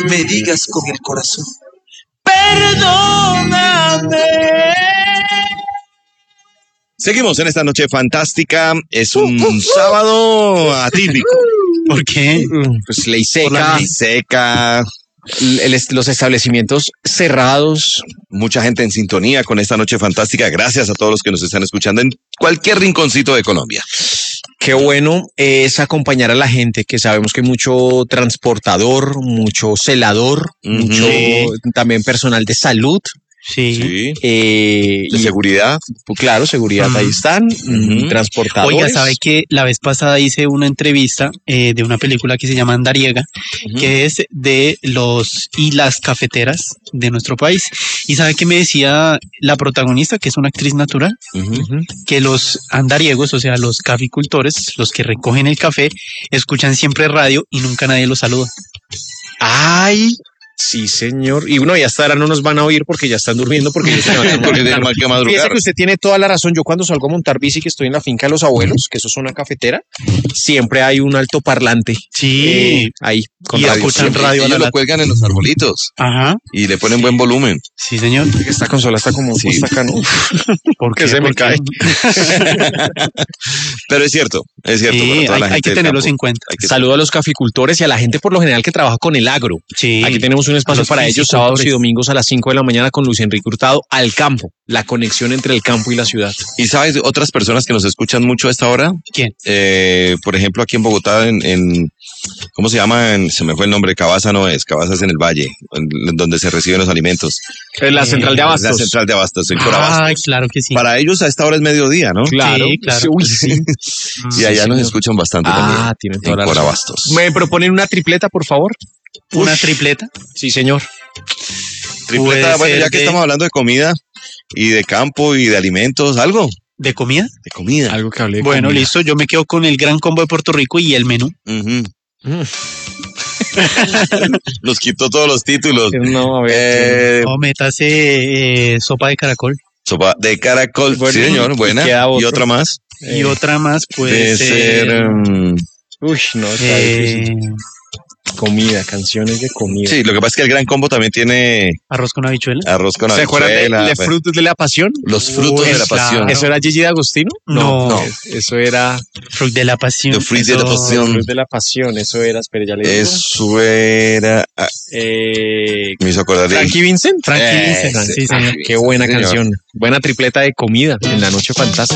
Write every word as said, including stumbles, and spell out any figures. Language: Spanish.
me digas con el corazón, perdóname. Seguimos en esta noche fantástica. Es un uh, uh, sábado atípico. ¿Por qué? Pues ley seca. Ley seca. El, los establecimientos cerrados. Mucha gente en sintonía con esta noche fantástica. Gracias a todos los que nos están escuchando en cualquier rinconcito de Colombia. Qué bueno es acompañar a la gente, que sabemos que hay mucho transportador, mucho celador, uh-huh. mucho también personal de salud. Sí. sí. Eh, de y, seguridad. Pues claro, seguridad, uh-huh. ahí están. Uh-huh. Transportadores. Oiga, ¿sabe que la vez pasada hice una entrevista eh, de una película que se llama Andariega, uh-huh. que es de los y las cafeteras de nuestro país? Y ¿sabe qué me decía la protagonista, que es una actriz natural? Uh-huh. Que los andariegos, o sea, los caficultores, los que recogen el café, escuchan siempre radio y nunca nadie los saluda. ¡Ay! Sí, señor. Y bueno, ya hasta ahora no nos van a oír porque ya están durmiendo porque ellos se van a porque tienen que madrugar. Fíjese que usted tiene toda la razón. Yo cuando salgo a montar bici, que estoy en la finca de los abuelos, que eso es una cafetera, siempre hay un altoparlante. Sí. Eh, ahí. Con y radio. escuchan radio. Ellos lo cuelgan en los arbolitos. Ajá. Y le ponen buen volumen. Sí, señor. Esta consola está como sí. puesta acá, ¿no? Porque se me cae. Pero es cierto, es cierto. Sí, hay, hay que tenerlos en cuenta. Que... Saludo a los caficultores y a la gente por lo general que trabaja con el agro. Sí. Aquí tenemos un espacio para ellos sábados y domingos a las cinco de la mañana con Luis Enrique Hurtado al campo, la conexión entre el campo y la ciudad. ¿Y sabes otras personas que nos escuchan mucho a esta hora? ¿Quién? Eh, por ejemplo, aquí en Bogotá, en, en ¿cómo se llama? En, se me fue el nombre, Cabaza no es, Cabaza es en el Valle, en, en donde se reciben los alimentos. En la central de Abastos. La central de Abastos, en Corabastos. Ay, claro que sí. Para ellos a esta hora es mediodía, ¿no? Claro. Sí, claro. Uy, sí. Y allá sí, nos escuchan bastante ah, también. Ah, tienen toda la razón. Corabastos. ¿Me proponen una tripleta, por favor? ¿Una Uf. tripleta? Sí, señor. Tripleta, bueno, ya que de... estamos hablando de comida y de campo y de alimentos, ¿algo? ¿De comida? De comida. Algo que hablé de Bueno, comida. listo, yo me quedo con el Gran Combo de Puerto Rico y el menú. Uh-huh. Mm. Nos quitó todos los títulos. No, a ver. Eh, no, métase eh, sopa de caracol. Sopa de caracol, bueno, sí, señor, buena. ¿Y, ¿Y otra más? Eh, y otra más puede ser... ser um... Uy, no, está eh... difícil. Comida, canciones de comida. Sí, lo que pasa es que el Gran Combo también tiene... Arroz con habichuela. Arroz con ¿Se habichuela. ¿Se acuerdan de, de Frutos de la Pasión? Los Frutos Uy, de la Pasión. Claro. ¿Eso era Gigi D'Agostino? No. no. Eso era... Fruit de la Pasión. Los Fruit de la Pasión. Fruit de la Pasión, eso era, espere, ya le digo. Eso era... Eh, me hizo acordar de... ¿Frankie Vincent? Frankie eh, Vincent, sí, señor. Ah, qué buena sí, canción. Señor. Buena tripleta de comida en la noche fantástica.